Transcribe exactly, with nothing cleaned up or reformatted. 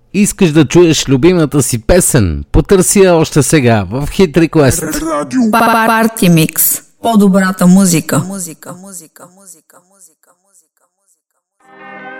Искаш да чуеш любимата си песен? Потърси я още сега в Hit Request. Парти Микс. По-добрата музика. Музика, музика, музика, музика.